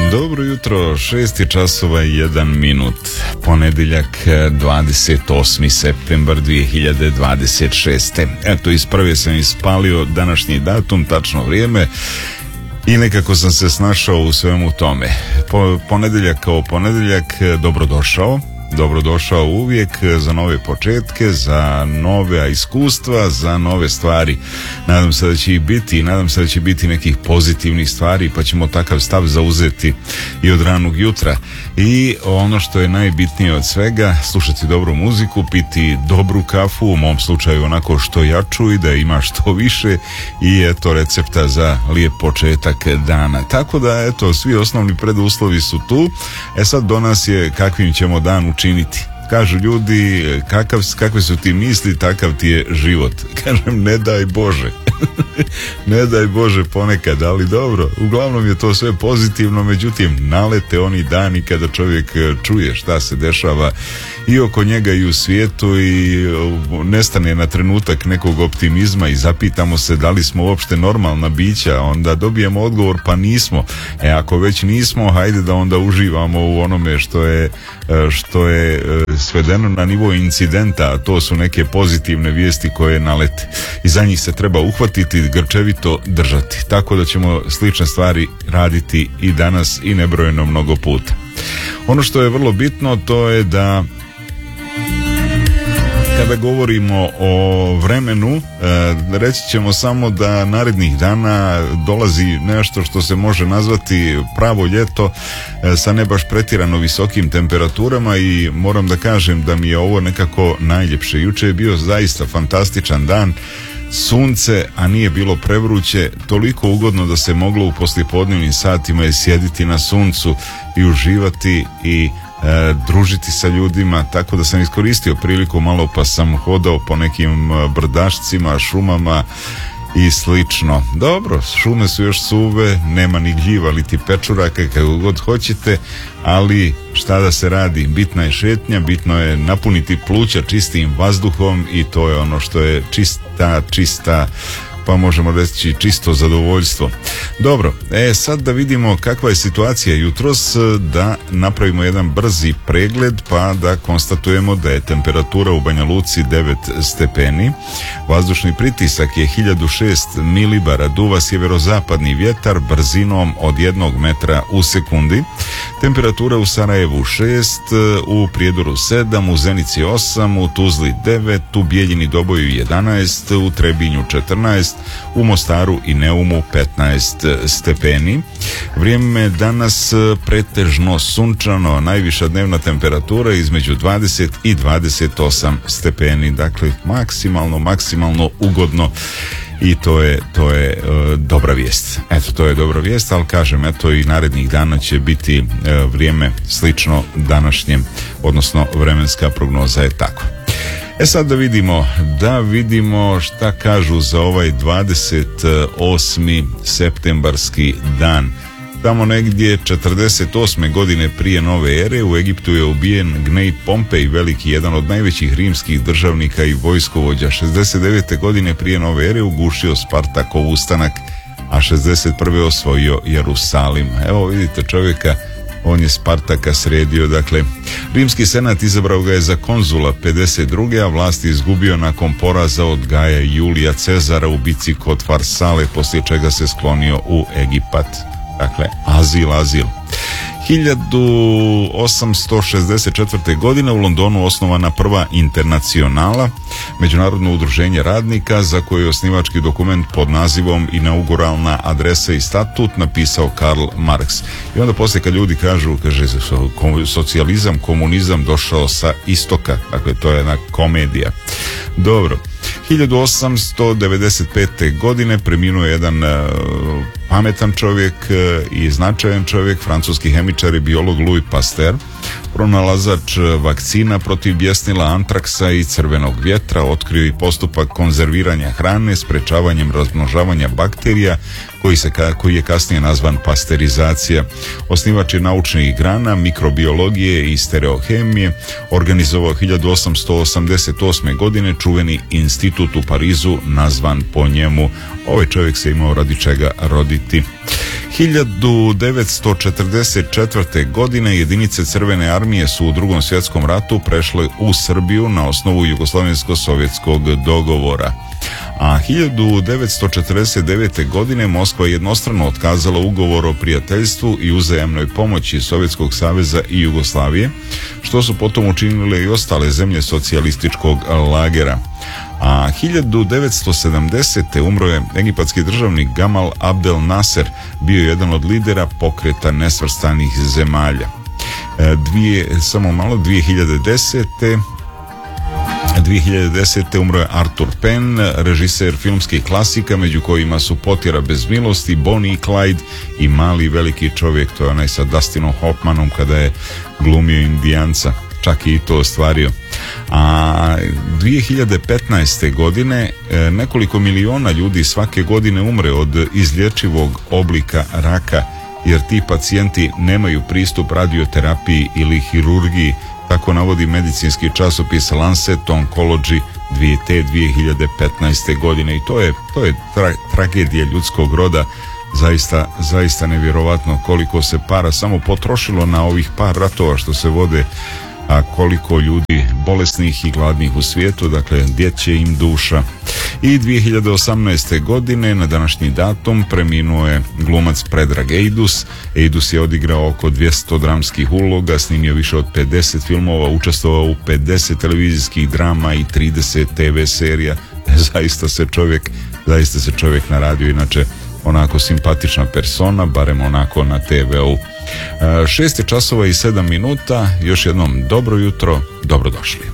Dobro jutro, 6 časova i 1 minut, ponedeljak 28. septembar 2026. Eto, ispravio sam ispalio današnji datum, tačno vrijeme i nekako sam se snašao u svemu tome. Ponedeljak kao ponedeljak, dobrodošao uvijek za nove početke, za nove iskustva, za nove stvari. Nadam se da će ih biti i nadam se da će biti nekih pozitivnih stvari, pa ćemo takav stav zauzeti i od ranog jutra. I ono što je najbitnije od svega, slušati dobru muziku, piti dobru kafu, u mom slučaju onako što jaču i da ima što više, i eto recepta za lijep početak dana. Tako da eto, svi osnovni preduslovi su tu. Sad do nas je kakvim ćemo dan učiniti. Kažu ljudi, kakve su ti misli, takav ti je život. Kažem, ne daj Bože. Ne daj Bože ponekad, ali dobro, uglavnom je to sve pozitivno, međutim nalete oni dani kada čovjek čuje šta se dešava i oko njega i u svijetu i nestane na trenutak nekog optimizma i zapitamo se da li smo uopšte normalna bića, onda dobijemo odgovor pa nismo. Ako već nismo, hajde da onda uživamo u onome što je svedeno na nivo incidenta, a to su neke pozitivne vijesti koje nalete i za njih se treba uhvatiti, grčevito držati. Tako da ćemo slične stvari raditi i danas i nebrojeno mnogo puta. Ono što je vrlo bitno, to je da kada govorimo o vremenu, reći ćemo samo da narednih dana dolazi nešto što se može nazvati pravo ljeto sa ne baš pretjerano visokim temperaturama i moram da kažem da mi je ovo nekako najljepše. Juče je bio zaista fantastičan dan, sunce, a nije bilo prevruće, toliko ugodno da se moglo u poslijepodnevnim satima sjediti na suncu i uživati i družiti sa ljudima, tako da sam iskoristio priliku malo pa sam hodao po nekim brdašcima, šumama i slično. Dobro, šume su još suve, nema ni gljiva, niti pečuraka, kako god hoćete, ali šta da se radi, bitna je šetnja, bitno je napuniti pluća čistim vazduhom i to je ono što je čista, pa možemo reći čisto zadovoljstvo. Dobro, sad da vidimo kakva je situacija jutros, da napravimo jedan brzi pregled pa da konstatujemo da je temperatura u Banja Luci 9 stepeni, vazdušni pritisak je 1006 milibara, duva sjeverozapadni vjetar brzinom od 1 metra u sekundi, temperatura u Sarajevu 6, u Prijedoru 7, u Zenici 8, u Tuzli 9, u Bijeljini Doboju 11, u Trebinju 14, u Mostaru i Neumu 15 stepeni. Vrijeme danas pretežno sunčano, najviša dnevna temperatura između 20 i 28 stepeni, dakle maksimalno ugodno i to je dobra vijest. Eto, to je dobra vijest, ali kažem, eto i narednih dana će biti vrijeme slično današnjem, odnosno vremenska prognoza je tako. Sad da vidimo šta kažu za ovaj 28. septembarski dan. Tamo negdje 48. godine prije nove ere u Egiptu je ubijen Gnej Pompej, veliki, jedan od najvećih rimskih državnika i vojskovođa. 69. godine prije nove ere ugušio Spartakov ustanak, a 61. osvojio Jerusalim. Evo vidite čovjeka, on je Spartaka sredio. Dakle, rimski senat izabrao ga je za konzula 52. a vlast je izgubio nakon poraza od Gaja Julija Cezara u bici kod Farsale, poslije čega se sklonio u Egipat. Dakle, azil. 1864. godine u Londonu osnovana prva Internacionala, međunarodno udruženje radnika za koje je osnivački dokument pod nazivom Inauguralna adresa i statut napisao Karl Marx. I onda poslije kad ljudi kažu, socijalizam, komunizam došao sa istoka, dakle to je jedna komedija. Dobro, 1895. godine preminuo je jedan pametan čovjek i značajan čovjek, francuski hemičar i biolog Louis Pasteur, pronalazač vakcina protiv bjesnila, antraksa i crvenog vjetra, otkrio i postupak konzerviranja hrane sprečavanjem razmnožavanja bakterija koji je kasnije nazvan pasterizacija. Osnivač je naučnih grana, mikrobiologije i stereohemije, organizovao 1888. godine čuveni institut u Parizu nazvan po njemu. Ovaj čovjek se imao radi čega roditi. 1944. godine jedinice Crvene armije su u Drugom svjetskom ratu prešle u Srbiju na osnovu Jugoslovensko-sovjetskog dogovora. A 1949. godine Moskva je jednostrano otkazala ugovor o prijateljstvu i uzajamnoj pomoći Sovjetskog saveza i Jugoslavije, što su potom učinile i ostale zemlje socijalističkog lagera. A 1970. umro je egipatski državnik Gamal Abdel Nasser, bio je jedan od lidera pokreta nesvrstanih zemalja. 2010. umro je Arthur Penn, režiser filmskih klasika, među kojima su Potjera bez milosti, Bonnie i Clyde i Mali veliki čovjek, to je onaj sa Dustinom Hoffmanom kada je glumio Indijanca, čak i to ostvario. A 2015. godine nekoliko miliona ljudi svake godine umre od izlječivog oblika raka, jer ti pacijenti nemaju pristup radioterapiji ili hirurgiji, tako navodi medicinski časopis Lancet Oncology 2015. godine. I to je tragedija ljudskog roda. Zaista nevjerovatno koliko se para samo potrošilo na ovih par ratova što se vode, a koliko ljudi bolesnih i gladnih u svijetu, dakle djeće im duša. I 2018. godine na današnji datum preminuo je glumac Predrag Ejdus. Ejdus je odigrao oko 200 dramskih uloga, snimio više od 50 filmova, učestvovao u 50 televizijskih drama i 30 TV serija. Zaista se čovjek naradio, inače onako simpatična persona, barem onako na TV-u. 6 je časova i 7 minuta, još jednom dobro jutro, dobrodošli.